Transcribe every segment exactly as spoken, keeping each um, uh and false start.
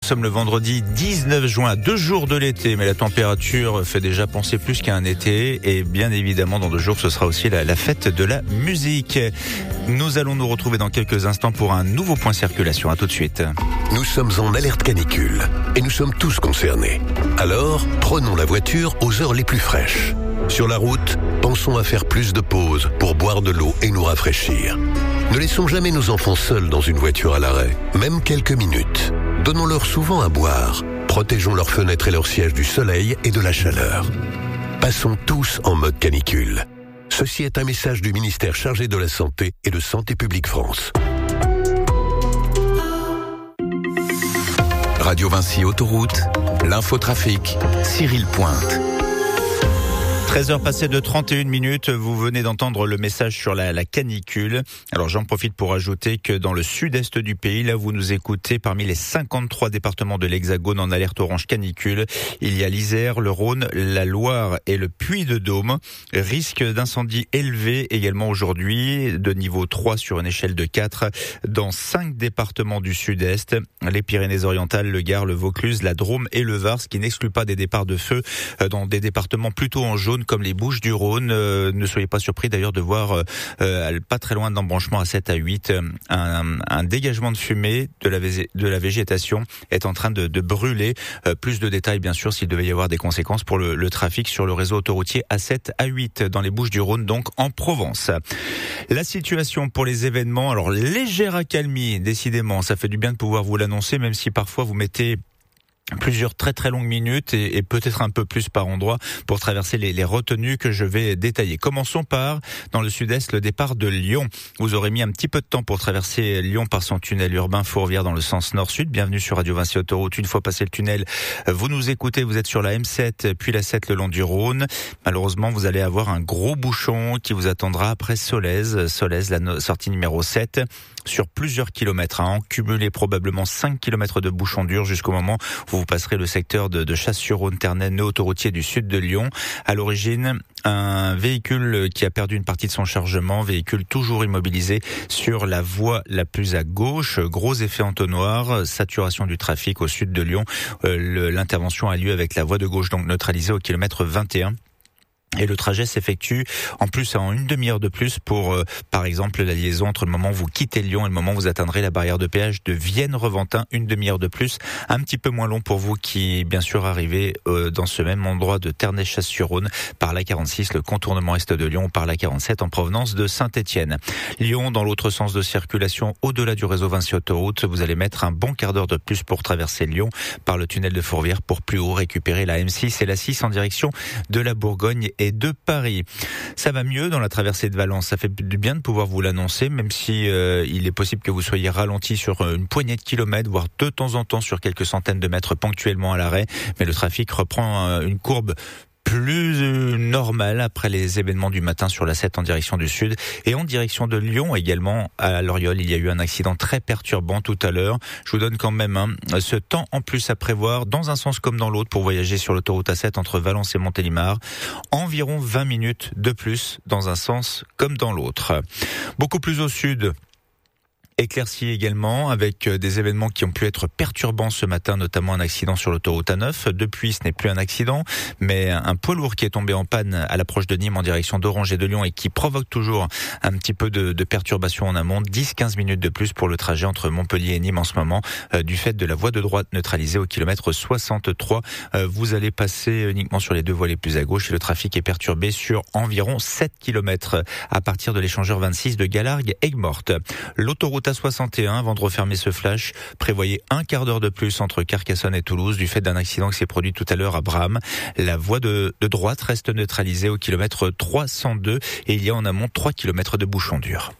sommes le vendredi dix-neuf juin, deux jours de l'été, mais la température fait déjà penser plus qu'à un été. Et bien évidemment, dans deux jours, ce sera aussi la, la fête de la musique. Nous allons nous retrouver dans quelques instants pour un nouveau point circulation. À tout de suite. Nous sommes en alerte canicule et nous sommes tous concernés. Alors, prenons la voiture aux heures les plus fraîches. Sur la route, pensons à faire plus de pauses pour boire de l'eau et nous rafraîchir. Ne laissons jamais nos enfants seuls dans une voiture à l'arrêt, même quelques minutes. Donnons-leur souvent à boire. Protégeons leurs fenêtres et leurs sièges du soleil et de la chaleur. Passons tous en mode canicule. Ceci est un message du ministère chargé de la Santé et de Santé publique France. Radio Vinci Autoroute, l'infotrafic, Cyril Pointe. treize heures passées de trente et une minutes, vous venez d'entendre le message sur la, la canicule. Alors j'en profite pour ajouter que dans le sud-est du pays, là vous nous écoutez, parmi les cinquante-trois départements de l'Hexagone en alerte orange canicule, il y a l'Isère, le Rhône, la Loire et le Puy-de-Dôme. Risque d'incendie élevé également aujourd'hui, de niveau trois sur une échelle de quatre, dans cinq départements du sud-est, les Pyrénées-Orientales, le Gard, le Vaucluse, la Drôme et le Var, ce qui n'exclut pas des départs de feu dans des départements plutôt en jaune, comme les Bouches-du-Rhône. Euh, ne soyez pas surpris d'ailleurs de voir euh, pas très loin d'embranchement à sept à huit un, un dégagement de fumée de la, de la végétation est en train de, de brûler. Euh, plus de détails bien sûr s'il devait y avoir des conséquences pour le, le trafic sur le réseau autoroutier A sept A huit dans les Bouches-du-Rhône, donc en Provence. La situation pour les événements, alors légère accalmie décidément, ça fait du bien de pouvoir vous l'annoncer, même si parfois vous mettez plusieurs très très longues minutes et, et peut-être un peu plus par endroit pour traverser les, les retenues que je vais détailler. Commençons par, dans le sud-est, le départ de Lyon. Vous aurez mis un petit peu de temps pour traverser Lyon par son tunnel urbain Fourvière dans le sens nord-sud. Bienvenue sur Radio Vinci Autoroute. Une fois passé le tunnel, vous nous écoutez, vous êtes sur la M sept, puis la sept le long du Rhône. Malheureusement, vous allez avoir un gros bouchon qui vous attendra après Solèze. Solèze, la no- sortie numéro sept, sur plusieurs kilomètres. Hein, cumulé probablement cinq kilomètres de bouchons durs jusqu'au moment où vous passerez le secteur de, de Chasse-sur-Rhône, Ternay, nœud autoroutier du sud de Lyon. À l'origine, un véhicule qui a perdu une partie de son chargement, véhicule toujours immobilisé sur la voie la plus à gauche. Gros effet entonnoir, saturation du trafic au sud de Lyon. Euh, le, l'intervention a lieu avec la voie de gauche, donc neutralisée au kilomètre vingt et un. Et le trajet s'effectue en plus en une demi-heure de plus pour, euh, par exemple, la liaison entre le moment où vous quittez Lyon et le moment où vous atteindrez la barrière de péage de Vienne-Reventin. Une demi-heure de plus, un petit peu moins long pour vous qui, bien sûr, arrivez euh, dans ce même endroit de Ternay-Chasse-sur-Rhône par la quarante-six, le contournement est de Lyon, par la quarante-sept en provenance de Saint-Étienne. Lyon, dans l'autre sens de circulation, au-delà du réseau Vinci Autoroute, vous allez mettre un bon quart d'heure de plus pour traverser Lyon par le tunnel de Fourvière pour plus haut récupérer la M six et la six en direction de la Bourgogne et de Paris. Ça va mieux dans la traversée de Valence. Ça fait du bien de pouvoir vous l'annoncer, même si euh, il est possible que vous soyez ralenti sur une poignée de kilomètres, voire de temps en temps sur quelques centaines de mètres ponctuellement à l'arrêt. Mais le trafic reprend euh, une courbe plus normal après les événements du matin sur la sept en direction du sud et en direction de Lyon également. À Loriol, il y a eu un accident très perturbant tout à l'heure. Je vous donne quand même hein, ce temps en plus à prévoir dans un sens comme dans l'autre pour voyager sur l'autoroute A sept entre Valence et Montélimar. Environ vingt minutes de plus dans un sens comme dans l'autre. Beaucoup plus au sud, éclairci également avec des événements qui ont pu être perturbants ce matin, notamment un accident sur l'autoroute A neuf. Depuis, ce n'est plus un accident, mais un poids lourd qui est tombé en panne à l'approche de Nîmes en direction d'Orange et de Lyon et qui provoque toujours un petit peu de, de perturbation en amont. dix à quinze minutes de plus pour le trajet entre Montpellier et Nîmes en ce moment, euh, du fait de la voie de droite neutralisée au kilomètre soixante-trois. Euh, vous allez passer uniquement sur les deux voies les plus à gauche et le trafic est perturbé sur environ sept kilomètres à partir de l'échangeur vingt-six de Galargues-Aigues-Mortes. L'autoroute A soixante et un, avant de refermer ce flash, prévoyez un quart d'heure de plus entre Carcassonne et Toulouse du fait d'un accident qui s'est produit tout à l'heure à Bram. La voie de, de droite reste neutralisée au kilomètre trois cent deux et il y a en amont trois kilomètres de bouchons durs.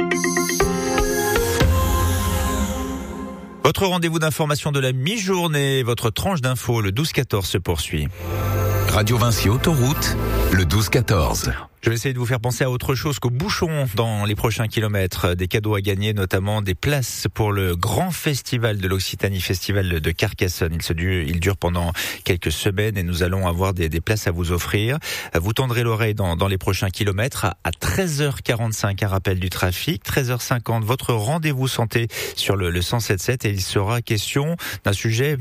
Votre rendez-vous d'information de la mi-journée, votre tranche d'info, le douze quatorze se poursuit. Radio Vinci Autoroute, le douze quatorze. Je vais essayer de vous faire penser à autre chose qu'aux bouchons dans les prochains kilomètres. Des cadeaux à gagner, notamment des places pour le grand festival de l'Occitanie, festival de Carcassonne. Il se dure, il dure pendant quelques semaines et nous allons avoir des, des places à vous offrir. Vous tendrez l'oreille dans, dans les prochains kilomètres. À, à treize heures quarante-cinq, un rappel du trafic. treize heures cinquante, votre rendez-vous santé sur le, le cent soixante-sept et il sera question d'un sujet